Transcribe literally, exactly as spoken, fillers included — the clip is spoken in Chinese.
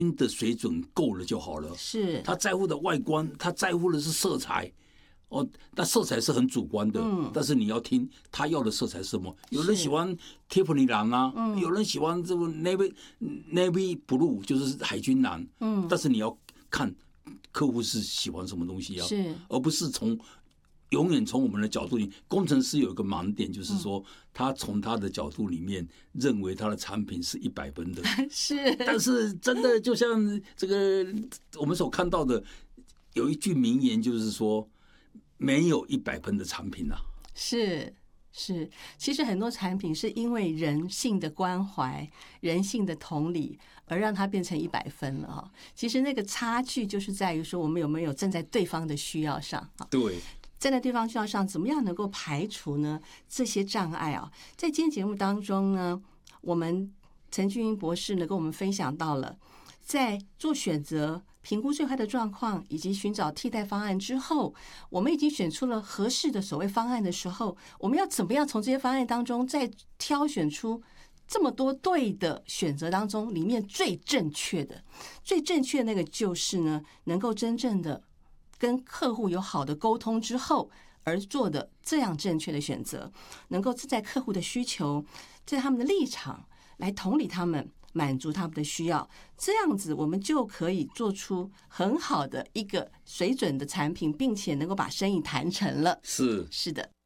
的水准够了就好了。 是他在乎的外观，他在乎的是色彩。哦，那色彩是很主观的，嗯、但是你要听他要的色彩是什么。有人喜欢贴普尼蓝啊，嗯、有人喜欢这个 navy navy blue， 就是海军蓝。嗯，但是你要看客户是喜欢什么东西啊， 是， 而不是从永远从我们的角度里。工程师有一个盲点，就是说、嗯、他从他的角度里面认为他的产品是一百分的， 是， 但是真的就像这个我们所看到的，有一句名言就是说。没有一百分的产品啊， 是是，其实很多产品是因为人性的关怀、人性的同理，而让它变成一百分了哈。其实那个差距就是在于说，我们有没有站在对方的需要上啊？ 对， 站在对方需要上，怎么样能够排除呢这些障碍啊？在今天节目当中呢，我们陈俊英博士呢跟我们分享到了，在做选择。评估最坏的状况以及寻找替代方案之后，我们已经选出了合适的所谓方案的时候，我们要怎么样从这些方案当中再挑选出这么多对的选择当中里面最正确的最正确的那个就是呢，能够真正的跟客户有好的沟通之后而做的这样正确的选择，能够在客户的需求，在他们的立场来同理他们，满足他们的需要，这样子我们就可以做出很好的一个水准的产品，并且能够把生意谈成了。 是是的。